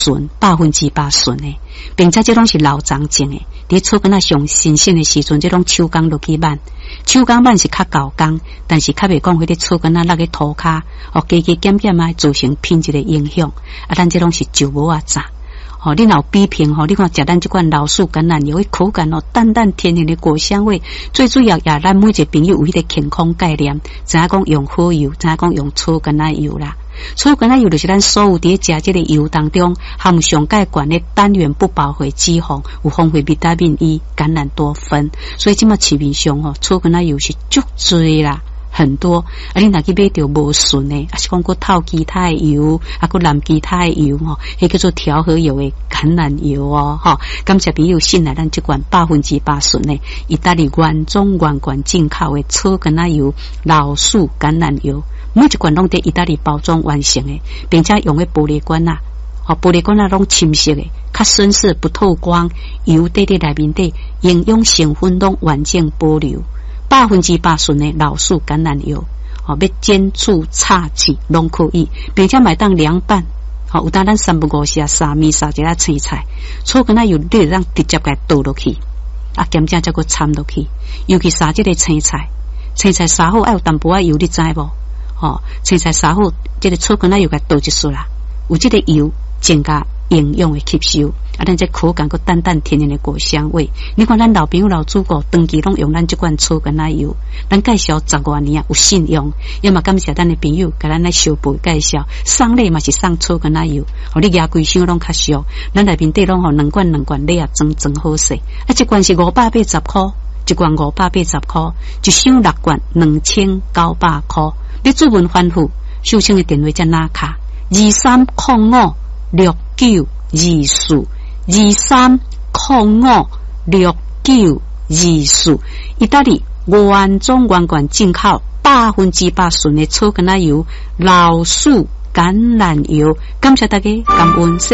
纯100%纯的，并且这拢是老长种的。伫草根上新鲜的时阵，这种手工落去挽，手工挽是较高工，但是较袂讲迄个草根落去涂骹，加减减啊，造成品质的影响。咱这拢是就无啊炸。你若比拼你看食咱这款老树橄榄油，的口感淡淡甜甜的果香味。最主要也咱每一个朋友有迄个健康概念，知影讲用好油，知影讲用草橄榄油啦。草橄榄油就是咱所有伫食这个油当中含上介悬的单元不饱和脂肪，有丰富维他命 E、橄榄多酚，所以即马市面上草橄榄油是足多啦。很多，你若去买到无纯的，是讲过透其他的油，过蓝其他的油迄叫做调和油的橄榄油感谢朋友信赖咱这款100%纯的意大利原装原罐进口的草橄榄油、老树橄榄油，每一罐拢在意大利包装完成的，并且用的玻璃罐玻璃罐拢深色的，较深色不透光，油在内面底，营养成分拢完整保留。100%纯的老树橄榄油，要煎煮炒制拢可以，并且买当凉拌，有当咱3不5时沙米沙一下青菜，草橄榄油你让直接给倒落去，咸正再个掺落去，尤其沙这个青菜沙好要有淡薄仔油，你知无？青菜沙好，这个草橄榄油给倒一束啦，有这个油增加营养的吸收，咱这口感个淡淡甜甜的果香味。你看咱老朋友老祖国长期拢用咱这款草橄榄油，咱介绍10多年有信用，要么感谢咱的朋友给咱来小辈介绍，送礼嘛是送草橄榄油，你牙规箱拢较俗，咱内面底拢2罐礼啊，装好势。这罐是580块，一罐580块，一箱6罐2900块。你注文反复，秀清的电话在哪卡？23056924，23056924，意大利原装原罐进口100%纯的草橄榄油、老树橄榄油。感谢大家，感恩。